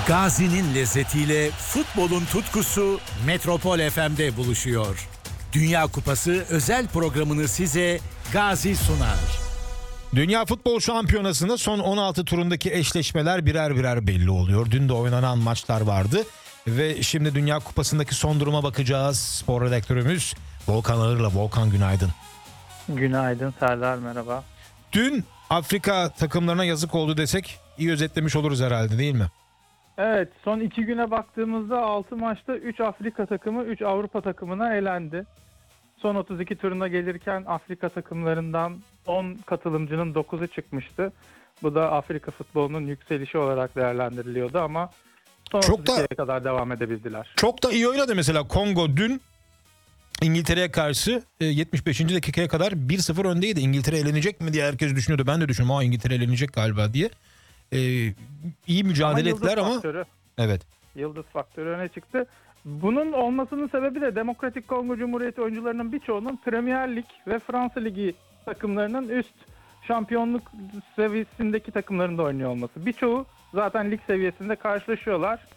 Gazi'nin lezzetiyle futbolun tutkusu Metropol FM'de buluşuyor. Dünya Kupası özel programını size Gazi sunar. Dünya Futbol Şampiyonası'nda son 16 turundaki eşleşmeler birer birer belli oluyor. Dün de oynanan maçlar vardı ve şimdi Dünya Kupası'ndaki son duruma bakacağız. Spor redaktörümüz Volkan Ağır'la. Volkan, günaydın. Günaydın Serdar, merhaba. Dün Afrika takımlarına yazık oldu desek iyi özetlemiş oluruz herhalde, değil mi? Evet, son 2 güne baktığımızda 6 maçta 3 Afrika takımı 3 Avrupa takımına elendi. Son 32 turuna gelirken Afrika takımlarından 10 katılımcının 9'u çıkmıştı. Bu da Afrika futbolunun yükselişi olarak değerlendiriliyordu ama son 32'ye kadar devam edebildiler. Çok da iyi oynadı mesela Kongo dün İngiltere'ye karşı 75. dakikaya kadar 1-0 öndeydi. İngiltere elenecek mi diye herkes düşünüyordu. Ben de düşünüyorum, İngiltere elenecek galiba diye. İyi mücadele ettiler ama evet. Yıldız faktörü öne çıktı. Bunun olmasının sebebi de Demokratik Kongo Cumhuriyeti oyuncularının birçoğunun Premier Lig ve Fransa Ligi takımlarının üst şampiyonluk seviyesindeki takımlarında oynuyor olması. Birçoğu zaten lig seviyesinde karşılaşıyorlar.